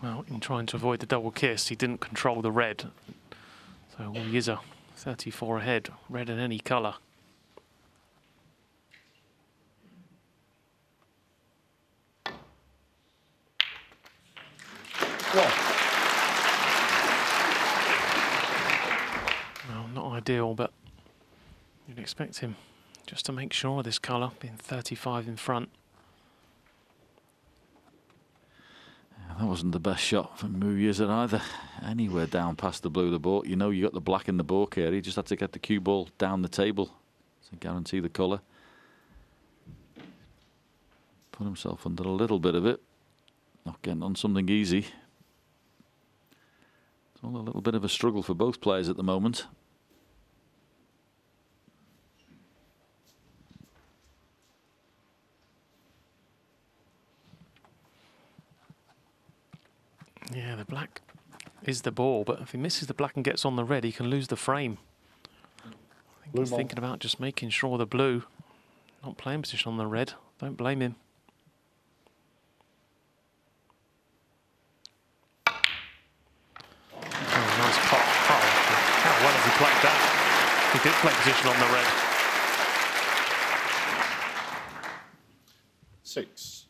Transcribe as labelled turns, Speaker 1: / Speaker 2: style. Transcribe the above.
Speaker 1: Well, in trying to avoid the double kiss, he didn't control the red. So he is a 34 ahead, red in any colour. Well, not ideal, but you'd expect him just to make sure of this colour, being 35 in front.
Speaker 2: Yeah, that wasn't the best shot from Muguruza either. Anywhere down past the blue of the board. You know you got the black in the balk area. He just had to get the cue ball down the table to guarantee the colour. Put himself under a little bit of it. Not getting on something easy. It's all a little bit of a struggle for both players at the moment.
Speaker 1: Yeah, the black is the ball, but if he misses the black and gets on the red, he can lose the frame. I think he's thinking about just making sure the blue, not playing position on the red. Don't blame him. Oh, nice pot. Oh, how well has he played that? He did play position on the red.
Speaker 3: 6.